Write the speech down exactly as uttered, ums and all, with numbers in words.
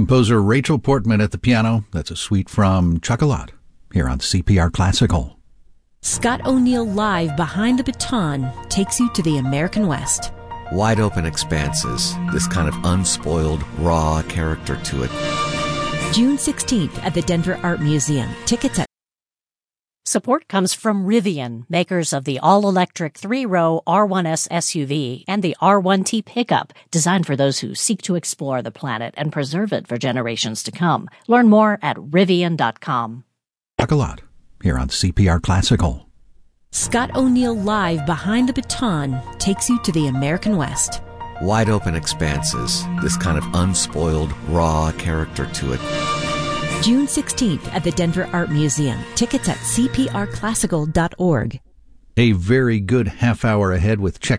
composer Rachel Portman at the piano. That's a suite from Chocolat here on C P R Classical. Scott O'Neill Live Behind the Baton takes you to the American West. Wide open expanses, this kind of unspoiled, raw character to it. June sixteenth at the Denver Art Museum. Tickets at Support comes from Rivian, makers of the all-electric three-row R one S S U V and the R one T pickup, designed for those who seek to explore the planet and preserve it for generations to come. Learn more at rivian dot com. Chocolat here on C P R Classical. Scott O'Neill Live Behind the Baton takes you to the American West. Wide open expanses, this kind of unspoiled, raw character to it. June sixteenth at the Denver Art Museum. Tickets at c p r classical dot org. A very good half hour ahead with Czech